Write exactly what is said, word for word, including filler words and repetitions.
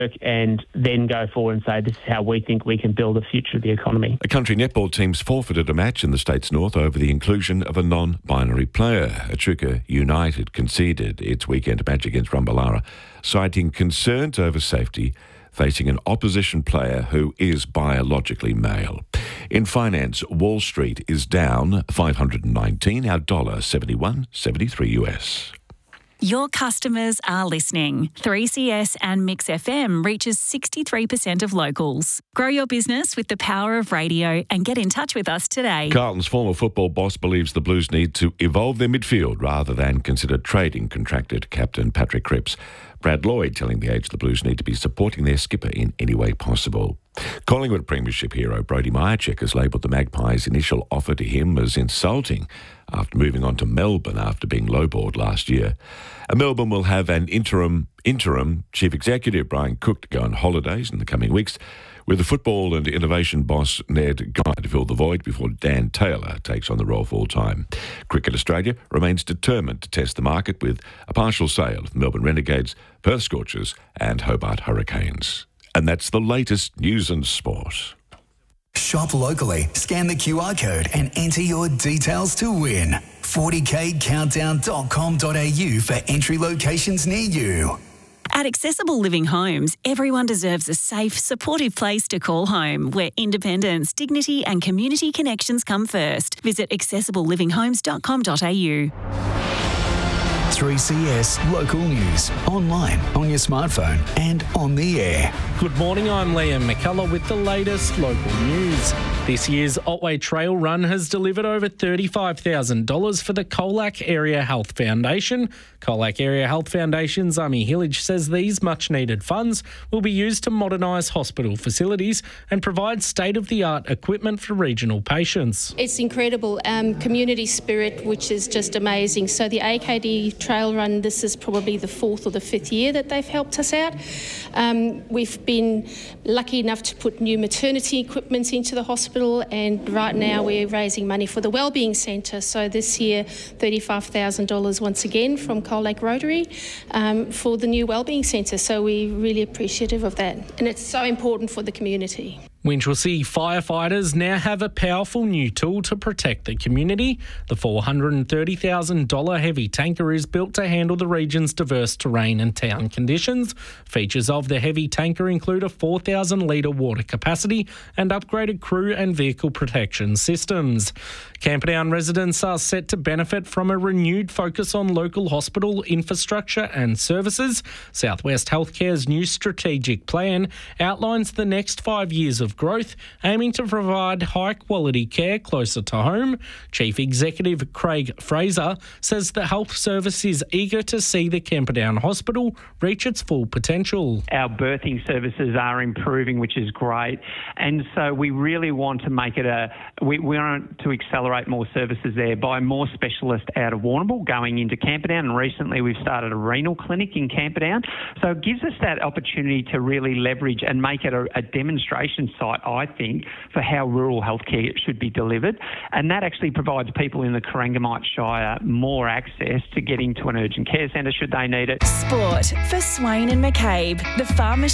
and then go forward and say this is how we think we can build the future of the economy. A country netball team's forfeited a match in the state's north over the inclusion of a non-binary player. Echuca United conceded its weekend match against Rumballara, citing concerns over safety, facing an opposition player who is biologically male. In finance, Wall Street is down five hundred nineteen, our dollar seventy-one seventy-three U S. Your customers are listening. three C S and Mix F M reaches sixty-three percent of locals. Grow your business with the power of radio and get in touch with us today. Carlton's former football boss believes the Blues need to evolve their midfield rather than consider trading contracted captain Patrick Cripps. Brad Lloyd telling The Age the Blues need to be supporting their skipper in any way possible. Collingwood Premiership hero Brodie Myercheck has labelled the Magpies' initial offer to him as insulting after moving on to Melbourne after being lowballed last year. And Melbourne will have an interim interim chief executive, Brian Cook, to go on holidays in the coming weeks, with the football and innovation boss Ned Guy to fill the void before Dan Taylor takes on the role full-time. Cricket Australia remains determined to test the market with a partial sale of the Melbourne Renegades, Perth Scorchers and Hobart Hurricanes. And that's the latest news and sport. Shop locally, scan the Q R code and enter your details to win. forty k countdown dot com dot a u for entry locations near you. At Accessible Living Homes, everyone deserves a safe, supportive place to call home, where independence, dignity and community connections come first. Visit accessible living homes dot com dot a u. three C S Local News, online, on your smartphone and on the air. Good morning, I'm Liam McCullough with the latest local news. This year's Otway Trail Run has delivered over thirty-five thousand dollars for the Colac Area Health Foundation. Colac Area Health Foundation's Amy Hillage says these much-needed funds will be used to modernise hospital facilities and provide state-of-the-art equipment for regional patients. It's incredible. Um, community spirit, which is just amazing. So the A K D Trail Run, this is probably the fourth or the fifth year that they've helped us out. Um, we've been lucky enough to put new maternity equipment into the hospital, and right now we're raising money for the Wellbeing Centre. So this year, thirty-five thousand dollars once again from Colac Rotary um, for the new Wellbeing Centre. So we're really appreciative of that, and it's so important for the community. Winchelsea firefighters now have a powerful new tool to protect the community. The four hundred thirty thousand dollars heavy tanker is built to handle the region's diverse terrain and town conditions. Features of the heavy tanker include a four thousand litre water capacity and upgraded crew and vehicle protection systems. Camperdown residents are set to benefit from a renewed focus on local hospital infrastructure and services. South West Healthcare's new strategic plan outlines the next five years of growth, aiming to provide high-quality care closer to home. Chief Executive Craig Fraser says the health service is eager to see the Camperdown Hospital reach its full potential. Our birthing services are improving, which is great, and so we really want to make it a... We, we want to accelerate more services there by more specialists out of Warrnambool going into Camperdown, and recently we've started a renal clinic in Camperdown. So it gives us that opportunity to really leverage and make it a, a demonstration site, I think, for how rural healthcare should be delivered. And that actually provides people in the Corangamite Shire more access to getting to an urgent care centre should they need it. Sport for Swain and McCabe. The Farmers